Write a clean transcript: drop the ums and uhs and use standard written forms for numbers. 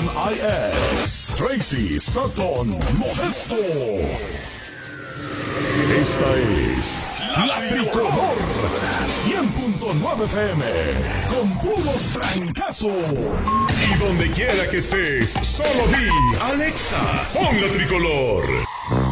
M.I.S. Tracy Scotton Modesto. Esta es La Tricolor 100.9 FM con puros trancazos. Y donde quiera que estés, solo di Alexa, pon La Tricolor.